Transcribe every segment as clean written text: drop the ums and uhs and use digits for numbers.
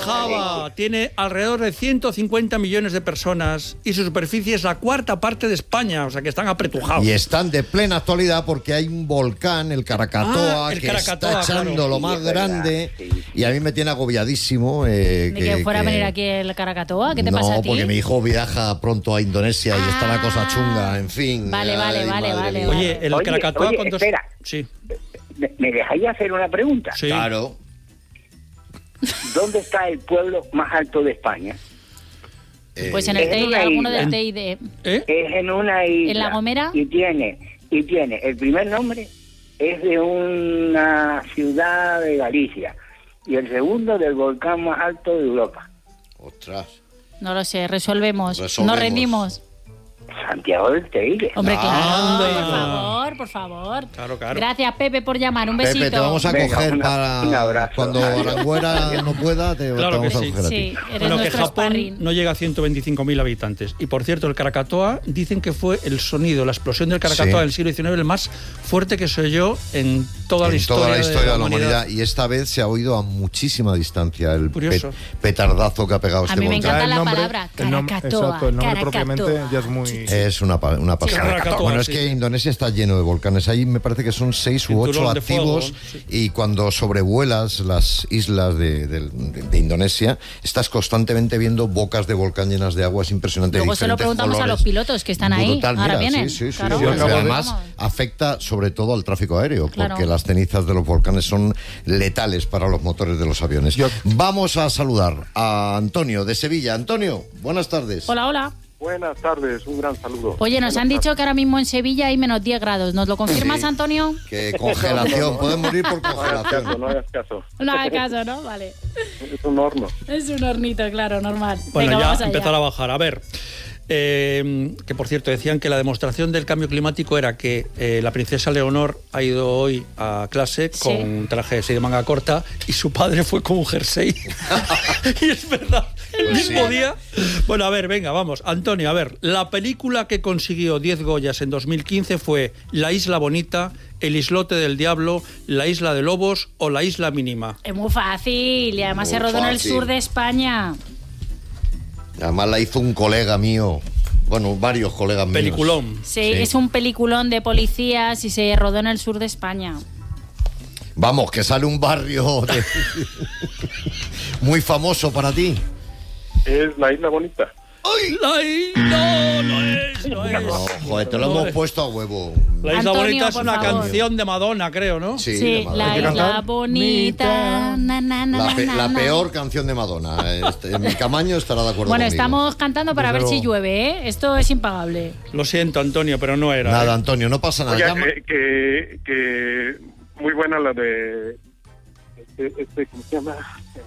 Java tiene alrededor de 150 millones de personas y su superficie es la cuarta parte de España, o sea que están apretujados. Y están de plena actualidad porque hay un volcán, el Krakatoa, que está echando lo más grande, y a mí me tiene agobiadísimo. ¿De que fuera a venir aquí el Krakatoa? ¿Qué te pasa a ti? No, porque mi hijo viaja pronto a Indonesia y está la cosa chunga, en fin. Vale. Oye, el Krakatoa... espera. Sí. ¿Me dejáis hacer una pregunta? Sí. Claro. ¿Dónde está el pueblo más alto de España? Pues en el Teide, alguno del Teide. Es en una isla. ¿En La Gomera? Y tiene el primer nombre es de una ciudad de Galicia y el segundo del volcán más alto de Europa. Ostras. No lo sé, resolvemos. Nos rendimos. Santiago del Teide. Hombre, claro, por favor. Claro. Gracias, Pepe, por llamar. Un besito. Pepe, te vamos a coger un para abrazo. cuando Aranguera no pueda, te Claro vamos que a sí. coger a ti. Sí, eres Bueno, que nuestro Japón sparring. no llega a 125.000 habitantes. Y por cierto, el Krakatoa, dicen que fue el sonido, la explosión del Krakatoa del siglo XIX, el más fuerte que se oyó en toda la historia de la humanidad. Y esta vez se ha oído a muchísima distancia el petardazo que ha pegado este volcán. A mí me volcán. encanta la palabra Krakatoa. Exacto, el nombre propiamente ya es muy... Es una pasada. Krakatoa, Bueno, es que Indonesia está lleno de volcanes. Ahí me parece que son 6 u 8 activos. Y cuando sobrevuelas las islas de Indonesia, estás constantemente viendo bocas de volcán llenas de agua. Es impresionante. Luego se lo preguntamos a los pilotos que están ahí. Brutal, ahora mira, vienen. Sí. Claro, Además, afecta sobre todo al tráfico aéreo, porque las cenizas de los volcanes son letales para los motores de los aviones. Vamos a saludar a Antonio de Sevilla. Antonio, buenas tardes. Hola. Buenas tardes, un gran saludo. Oye, nos han dicho que ahora mismo en Sevilla hay menos 10 grados. ¿Nos lo confirmas, Antonio? Que congelación, pueden morir por congelación. No hagas caso. No hagas caso, ¿no? Vale. Es un horno. Es un hornito, claro, normal. Bueno, venga, ya empezar a bajar. A ver, que por cierto decían que la demostración del cambio climático era que la princesa Leonor ha ido hoy a clase con un traje de manga corta y su padre fue con un jersey. Y es verdad. El mismo día. Bueno, a ver, venga, vamos. Antonio, a ver, la película que consiguió 10 Goyas en 2015 fue La Isla Bonita, El Islote del Diablo, La Isla de Lobos o La Isla Mínima. Es muy fácil y además se rodó en el sur de España. Además la hizo un colega mío. Bueno, varios colegas míos. Peliculón. Sí, es un peliculón de policías y se rodó en el sur de España. Vamos, que sale un barrio muy famoso para ti. Es La Isla Bonita. ¡Ay! No es. No, joder, te lo hemos puesto a huevo. La Isla Antonio, Bonita es por una favor. canción de Madonna, creo, ¿no? Sí, La Isla Bonita. La peor canción de Madonna. Mi Camaño estará de acuerdo Bueno, conmigo. estamos cantando para ver si llueve, ¿eh? Esto es impagable. Lo siento, Antonio, pero no era. Nada, Antonio, no pasa nada. Oye, que muy buena la de... ¿cómo se llama?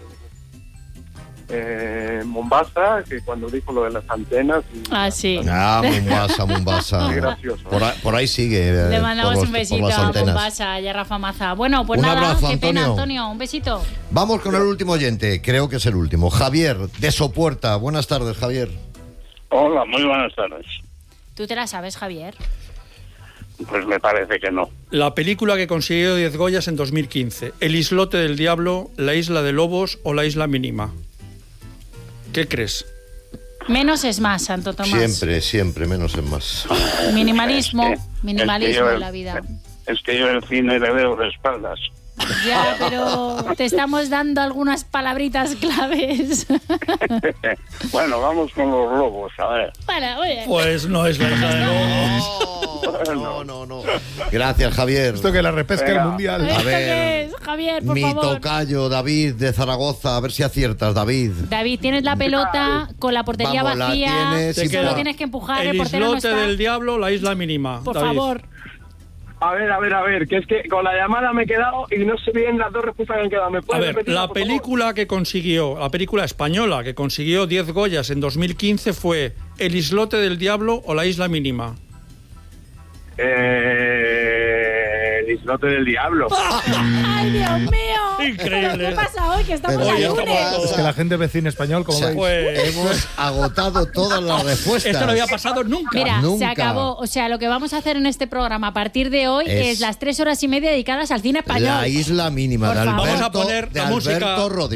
Mombasa, que cuando dijo lo de las antenas... Sí. Mombasa. Qué gracioso. Por ahí sigue. Le mandamos un besito a Mombasa y a Rafa Maza. Bueno, pues un nada, abrazo, qué pena, Antonio. Antonio. Un besito. Vamos con el último oyente, creo que es el último. Javier, de Sopuerta. Buenas tardes, Javier. Hola, muy buenas tardes. ¿Tú te la sabes, Javier? Pues me parece que no. La película que consiguió 10 Goyas en 2015. El Islote del Diablo, La Isla de Lobos o La Isla Mínima. ¿Qué crees? Menos es más, Santo Tomás. Siempre, menos es más. Minimalismo, minimalismo yo en la vida. Es que yo el cine le veo de espaldas. Ya, pero te estamos dando algunas palabritas claves. Bueno, vamos con los lobos, a ver. Bueno, oye. Pues no es La Isla de Lobos. No. Gracias, Javier. Esto que la repesca el mundial. ¿Esto A ver, qué es, Javier, por mi favor? tocayo, David, de Zaragoza. A ver si aciertas, David. David, tienes la pelota con la portería Vamos, la vacía. tienes y Solo fuera. tienes que empujar, el El portero no Islote está. del Diablo, La Isla Mínima. Por David. favor. A ver, que es que con la llamada me he quedado y no sé bien las dos respuestas que han quedado. ¿Me A puedes ver, repetir, la por favor? película que consiguió, la película española que consiguió 10 Goyas en 2015 fue El Islote del Diablo o La Isla Mínima. El Islote del Diablo. ¡Ay, Dios mío! Increíble. ¿Qué pasa hoy? Que estamos Pero al ya lunes. estamos- Es que la gente ve cine español, como veis. Pues Hemos agotado todas las respuestas. esto no había pasado nunca. Mira, Nunca. se acabó. O sea, lo que vamos a hacer en este programa a partir de hoy es las 3 horas y media dedicadas al cine español. La Isla Mínima Por de favor. Alberto, Vamos a poner de la música. Alberto Rodríguez.